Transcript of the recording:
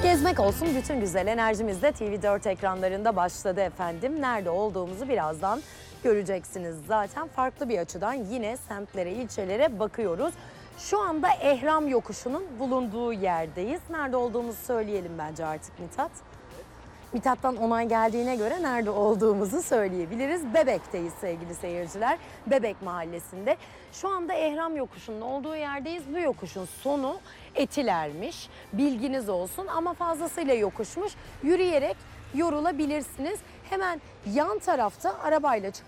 Gezmek olsun, bütün güzel enerjimiz de TV4 ekranlarında başladı efendim. Nerede olduğumuzu birazdan göreceksiniz. Zaten farklı bir açıdan yine semtlere, ilçelere bakıyoruz. Şu anda Ehram Yokuşu'nun bulunduğu yerdeyiz. Nerede olduğumuzu söyleyelim bence artık Mithat. Mithat'tan onay geldiğine göre nerede olduğumuzu söyleyebiliriz. Bebek'teyiz sevgili seyirciler. Bebek Mahallesi'nde. Şu anda Ehram Yokuşu'nun olduğu yerdeyiz. Bu yokuşun sonu Etiler'miş. Bilginiz olsun ama fazlasıyla yokuşmuş. Yürüyerek yorulabilirsiniz. Hemen yan tarafta arabayla çıkıp